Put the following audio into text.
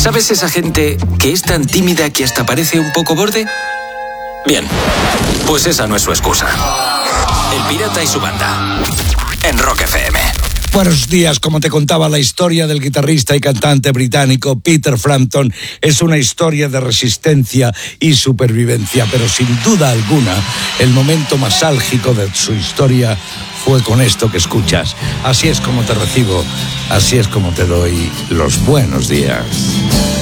¿Sabes esa gente que es tan tímida que hasta parece un poco borde? Bien, pues esa no es su excusa. El Pirata y su banda, en Rock FM. Buenos días. Como te contaba, la historia del guitarrista y cantante británico Peter Frampton es una historia de resistencia y supervivencia, pero sin duda alguna el momento más álgico de su historia fue con esto que escuchas. Así es como te recibo, así es como te doy los buenos días.